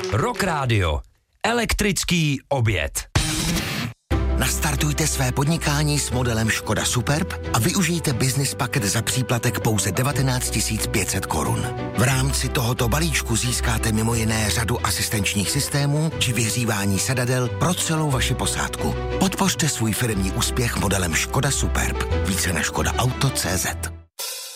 Rock Radio. Elektrický oběd. Nastartujte své podnikání s modelem Škoda Superb a využijte business paket za příplatek pouze 19 500 korun. V rámci tohoto balíčku získáte mimo jiné řadu asistenčních systémů či vyhřívání sedadel pro celou vaši posádku. Podpořte svůj firemní úspěch modelem Škoda Superb. Více na škodaauto.cz.